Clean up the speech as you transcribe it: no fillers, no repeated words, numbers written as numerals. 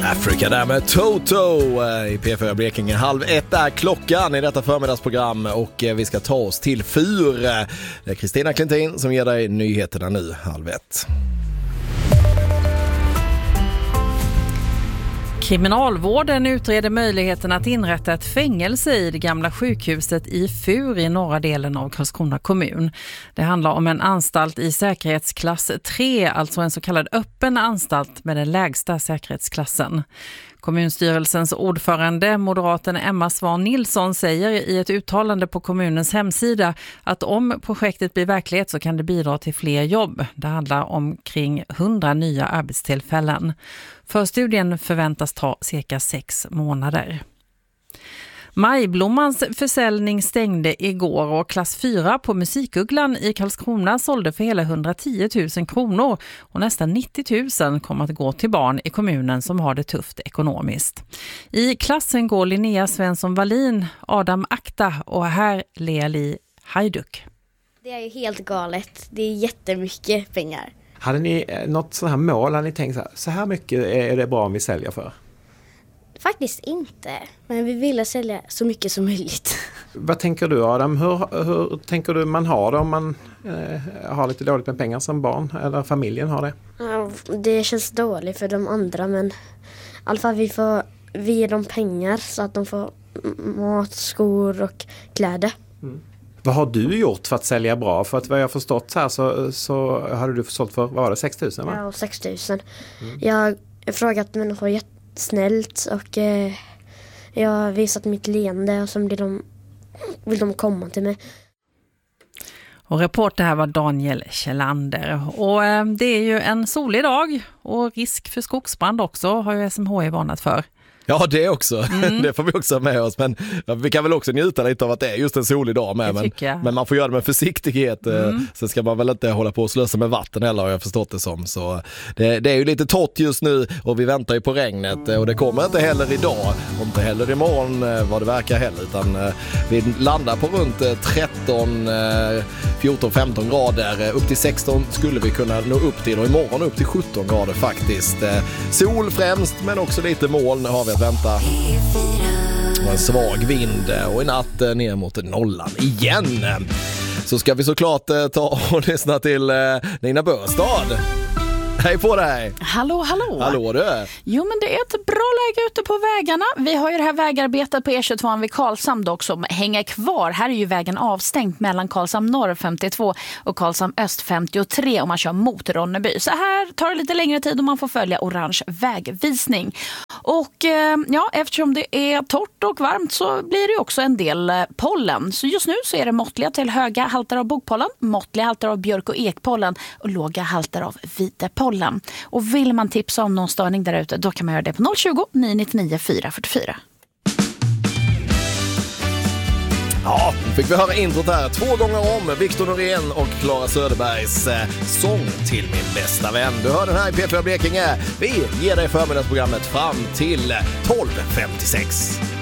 Africa där med Toto i P4 Blekinge. 12:30 är klockan i detta förmiddagsprogram och vi ska ta oss till fyr. Det är Kristina Klintin som ger dig nyheterna nu 12:30. Kriminalvården utreder möjligheten att inrätta ett fängelse i det gamla sjukhuset i Fur i norra delen av Karlskrona kommun. Det handlar om en anstalt i säkerhetsklass 3, alltså en så kallad öppen anstalt med den lägsta säkerhetsklassen. Kommunstyrelsens ordförande, moderaten Emma Svan Nilsson, säger i ett uttalande på kommunens hemsida att om projektet blir verklighet så kan det bidra till fler jobb. Det handlar om kring 100 nya arbetstillfällen. Förstudien förväntas ta cirka 6 månader. Majblommans försäljning stängde igår och klass 4 på Musikugglan i Karlskrona sålde för hela 110 000 kronor och nästan 90 000 kommer att gå till barn i kommunen som har det tufft ekonomiskt. I klassen går Linnea Svensson-Wallin, Adam Akta och här Leali Hajduk. Det är ju helt galet. Det är jättemycket pengar. Hade ni något sådant här mål? Hade ni tänkt så här mycket är det bra om vi säljer för? Faktiskt inte. Men vi vill sälja så mycket som möjligt. Vad tänker du, Adam? Hur tänker du man har det om man har lite dåligt med pengar som barn? Eller familjen har det? Ja, det känns dåligt för de andra. Men i alla fall vi ger dem pengar så att de får mat, skor och kläder. Mm. Vad har du gjort för att sälja bra? För att vad jag har förstått här så hade du sålt för, vad var det, 6 000 va? Ja, 6 000. Jag har frågat människor jättesnällt och jag har visat mitt leende och så vill de komma till mig. Och reporter här var Daniel Kjellander. Och det är ju en solig dag och risk för skogsbrand också har ju SMHI varnat för. Ja, det också. Det får vi också ha med oss. Men vi kan väl också njuta lite av att det är just en solig dag med. Men man får göra det med försiktighet. Sen ska man väl inte hålla på och slösa med vatten heller, har jag förstått det som. Så det är ju lite torrt just nu och vi väntar ju på regnet. Och det kommer inte heller idag och inte heller imorgon vad det verkar heller. Utan vi landar på runt 13, 14, 15 grader. Upp till 16 skulle vi kunna nå upp till och imorgon upp till 17 grader faktiskt. Sol främst men också lite moln har vi att vänta. Och en svag vind och i natt ner mot nollan igen. Så ska vi såklart ta och lyssna till Nina Börstad. Hej på dig! Hallå! Hallå du! Jo, men det är ett bra läge ute på vägarna. Vi har ju det här vägarbetet på E22 vid Karlshamn dock som hänger kvar. Här är ju vägen avstängt mellan Karlshamn norr 52 och Karlshamn öst 53 om man kör mot Ronneby. Så här tar det lite längre tid om man får följa orange vägvisning. Och ja, eftersom det är torrt och varmt så blir det också en del pollen. Så just nu så är det måttliga till höga halter av bokpollen, måttliga halter av björk- och ekpollen och låga halter av vitepollen. Och vill man tipsa om någon störning där ute, då kan man göra det på 020 999 444. Ja, fick vi höra introt här 2 gånger om Victor Norén och Clara Söderbergs sång till min bästa vän. Du hör den här i P4 Blekinge. Vi ger dig förmiddagsprogrammet fram till 12:56.